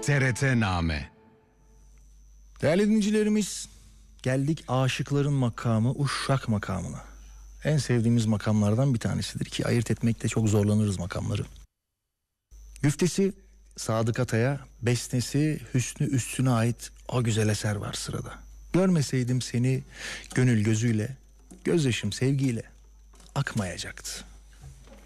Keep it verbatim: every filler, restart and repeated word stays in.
T R T Name. Değerli dinleyicilerimiz, geldik aşıkların makamı Uşak makamına. En sevdiğimiz makamlardan bir tanesidir ki ayırt etmekte çok zorlanırız makamları. Güftesi Sadık Atay'a, bestesi Hüsnü Üstün'e ait o güzel eser var sırada. Görmeseydim seni gönül gözüyle, gözyaşım sevgiyle akmayacaktı.